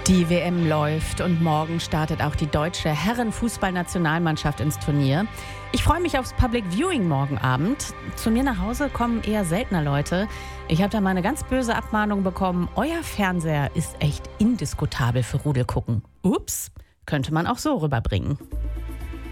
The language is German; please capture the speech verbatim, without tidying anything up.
Die W M läuft und morgen startet auch die deutsche Herrenfußballnationalmannschaft ins Turnier. Ich freue mich aufs Public Viewing morgen Abend. Zu mir nach Hause kommen eher seltener Leute. Ich habe da mal eine ganz böse Abmahnung bekommen. Euer Fernseher ist echt indiskutabel für Rudelgucken. Ups, könnte man auch so rüberbringen.